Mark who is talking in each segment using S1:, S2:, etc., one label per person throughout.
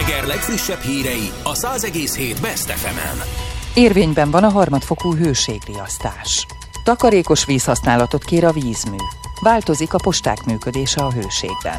S1: Eger legfrissebb hírei a 100,7 Best FM-en.
S2: Érvényben van a harmadfokú hőségriasztás. Takarékos vízhasználatot kér a vízmű. Változik a posták működése a hőségben.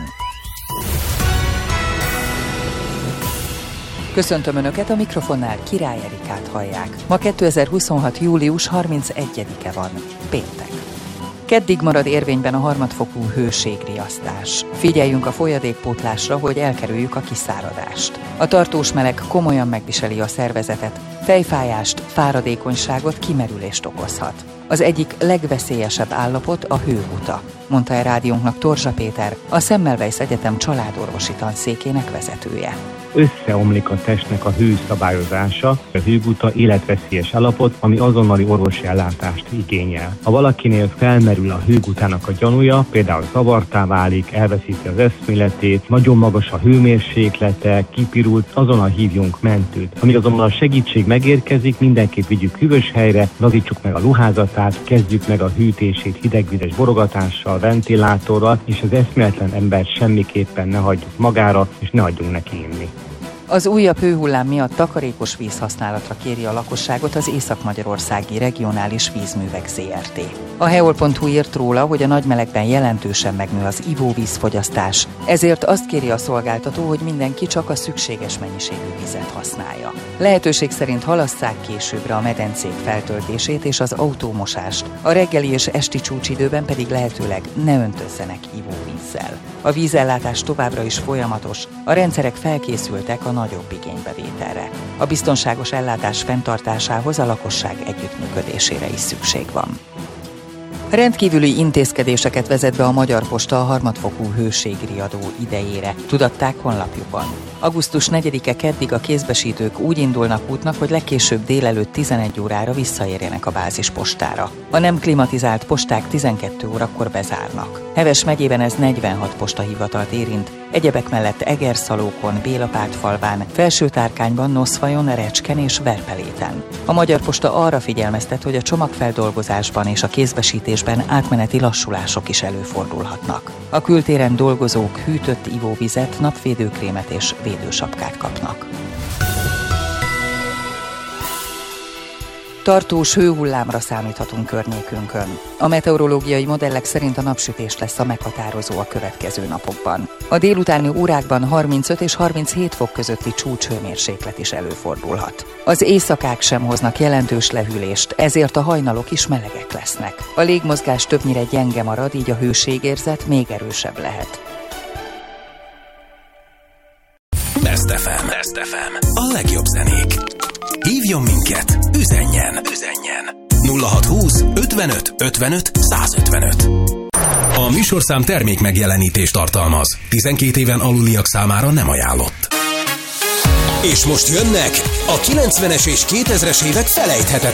S2: Köszöntöm Önöket, a mikrofonnál Király Erikát hallják. Ma 2026. július 31-e van, péntek. Keddig marad érvényben a harmadfokú hőségriasztás. Figyeljünk a folyadékpótlásra, hogy elkerüljük a kiszáradást. A tartós meleg komolyan megviseli a szervezetet, fejfájást, fáradékonyságot, kimerülést okozhat. Az egyik legveszélyesebb állapot a hőguta, mondta el rádiónknak Torzsa Péter, a Semmelweis Egyetem családorvosi tanszékének vezetője.
S3: Összeomlik a testnek a hőszabályozása, a hőguta életveszélyes állapot, ami azonnali orvosi ellátást igényel. Ha valakinél felmerül a hőgutának a gyanúja, például zavartá válik, elveszíti az eszméletét, nagyon magas a hőmérséklete, kipirult, azonnal hívjunk mentőt. Amíg azonnal a segítség megérkezik, mindenképp vigyük hűvös helyre, lazítsuk meg a ruházatát, kezdjük meg a hűtését hidegvizes borogatással, ventilátorral, és az eszméletlen embert semmiképpen ne hagyjuk magára, és ne hagyjunk neki inni.
S2: Az újabb hőhullám miatt takarékos vízhasználatra kéri a lakosságot az Észak-Magyarországi Regionális Vízművek Zrt. A heol.hu írt róla, hogy a nagy melegben jelentősen megnő az ivóvízfogyasztás, ezért azt kéri a szolgáltató, hogy mindenki csak a szükséges mennyiségű vizet használja. Lehetőség szerint halasszák későbbre a medencék feltöltését és az autómosást, a reggeli és esti csúcsidőben pedig lehetőleg ne öntözzenek ivóvízzel. A vízellátás továbbra is folyamatos, a rendszerek felkészültek a nagyobb igénybevételre. A biztonságos ellátás fenntartásához a lakosság együttműködésére is szükség van. Rendkívüli intézkedéseket vezet be a Magyar Posta a harmadfokú hőségriadó idejére, tudatták honlapjukon. Augusztus 4-e keddig a kézbesítők úgy indulnak útnak, hogy legkésőbb délelőtt 11 órára visszaérjenek a bázispostára. A nem klimatizált posták 12 órakor bezárnak. Heves megyében ez 46 postahivatalt érint, egyebek mellett Egerszalókon, Bélapártfalván, Felsőtárkányban, Noszfajon, Recsken és Verpeléten. A Magyar Posta arra figyelmeztet, hogy a csomagfeldolgozásban és a kézbesítésben átmeneti lassulások is előfordulhatnak. A kültéren dolgozók hűtött ivóvizet, napvédőkrémet és védősapkát kapnak. Tartós hőhullámra számíthatunk környékünkön. A meteorológiai modellek szerint a napsütés lesz a meghatározó a következő napokban. A délutáni órákban 35 és 37 fok közötti csúcshőmérséklet is előfordulhat. Az éjszakák sem hoznak jelentős lehűlést, ezért a hajnalok is melegek lesznek. A légmozgás többnyire gyenge marad, így a hőségérzet még erősebb lehet.
S1: Best FM. A legjobb zenék. Hívjon minket, üzenjen. 0620 55 55 155. A műsorszám termék megjelenítést tartalmaz. 12 éven aluliak számára nem ajánlott. És most jönnek a 90-es és 2000-es évek felejthetetlen